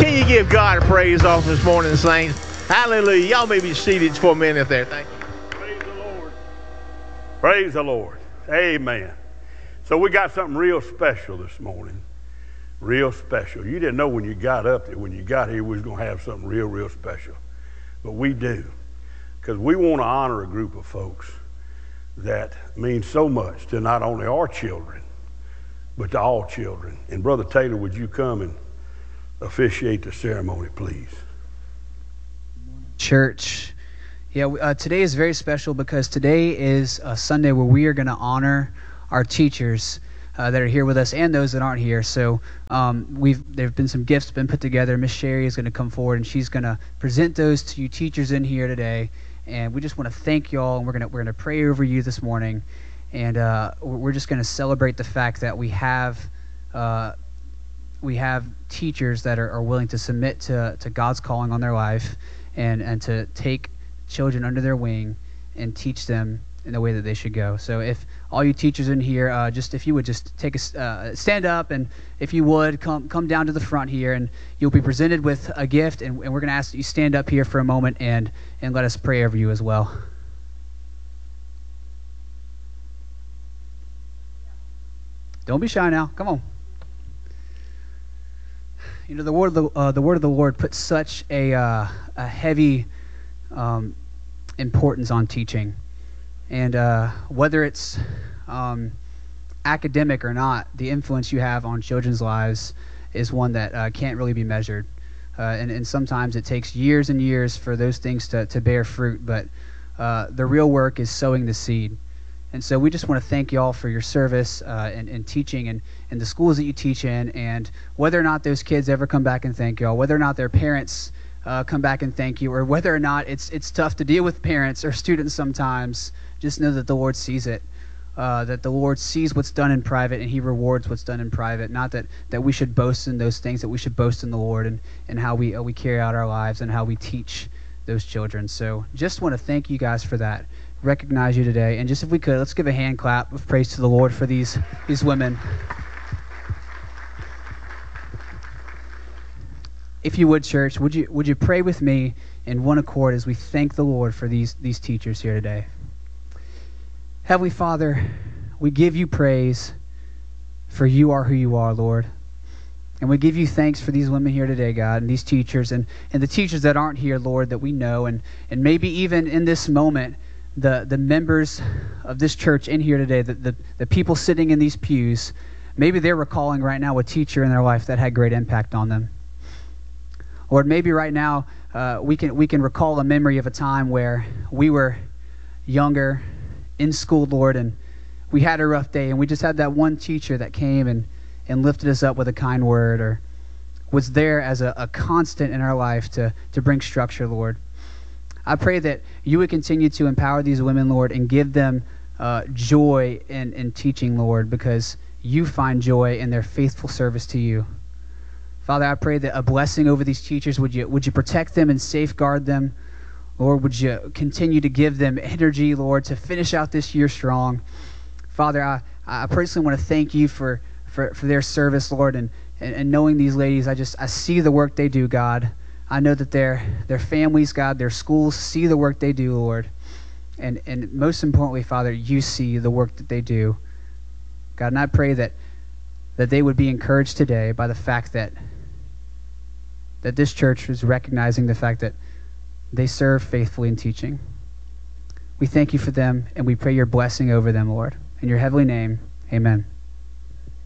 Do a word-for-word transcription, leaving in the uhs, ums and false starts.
Can you give God a praise off this morning, saints? Hallelujah. Y'all may be seated for a minute there. Thank you. Praise the Lord. Praise the Lord. Amen. So we got something real special this morning. Real special. You didn't know when you got up there, when you got here, we was going to have something real, real special. But we do. Because we want to honor a group of folks that mean so much to not only our children, but to all children. And Brother Taylor, would you come and officiate the ceremony, please? Church. Yeah, uh, today is very special because today is a Sunday where we are going to honor our teachers uh, that are here with us and those that aren't here. So um, we've there have been some gifts been put together. Miss Sherry is going to come forward and she's going to present those to you teachers in here today. And we just want to thank you all, and we're going to we're going to pray over you this morning. And uh, we're just going to celebrate the fact that we have uh, we have teachers that are, are willing to submit to, to God's calling on their life and, and to take children under their wing and teach them in the way that they should go. So if all you teachers in here, uh, just if you would just take a uh, stand up, and if you would come come down to the front here, and you'll be presented with a gift, and, and we're going to ask that you stand up here for a moment and and let us pray over you as well. Don't be shy now. Come on. You know, the word of the uh, the word of the Lord puts such a uh, a heavy um, importance on teaching, and uh, whether it's um, academic or not, the influence you have on children's lives is one that uh, can't really be measured, uh, and and sometimes it takes years and years for those things to to bear fruit. But uh, the real work is sowing the seed. And so we just want to thank you all for your service uh, and, and teaching and, and the schools that you teach in, and whether or not those kids ever come back and thank you all, whether or not their parents uh, come back and thank you, or whether or not it's it's tough to deal with parents or students sometimes, just know that the Lord sees it, uh, that the Lord sees what's done in private and he rewards what's done in private. Not that, that we should boast in those things, that we should boast in the Lord and, and how we, uh, we carry out our lives and how we teach those children. So just want to thank you guys for that. Recognize you today, and just if we could, let's give a hand clap of praise to the Lord for these these women. If you would, church, would you would you pray with me in one accord as we thank the Lord for these these teachers here today? Heavenly Father, we give you praise, for you are who you are, Lord. And we give you thanks for these women here today, God, and these teachers, and, and the teachers that aren't here, Lord, that we know, and, and maybe even in this moment, the the members of this church in here today, the, the, the people sitting in these pews, maybe they're recalling right now a teacher in their life that had great impact on them. Or maybe right now uh, we can we can recall a memory of a time where we were younger, in school, Lord, and we had a rough day, and we just had that one teacher that came and, and lifted us up with a kind word, or was there as a, a constant in our life to, to bring structure, Lord. I pray that you would continue to empower these women, Lord, and give them uh, joy in, in teaching, Lord, because you find joy in their faithful service to you. Father, I pray that a blessing over these teachers, would you would you protect them and safeguard them? Lord, would you continue to give them energy, Lord, to finish out this year strong? Father, I, I personally want to thank you for, for, for their service, Lord, and, and, and knowing these ladies, I just I see the work they do, God. I know that their their families, God, their schools see the work they do, Lord. And and most importantly, Father, you see the work that they do. God, and I pray that that they would be encouraged today by the fact that that this church is recognizing the fact that they serve faithfully in teaching. We thank you for them, and we pray your blessing over them, Lord. In your heavenly name, amen.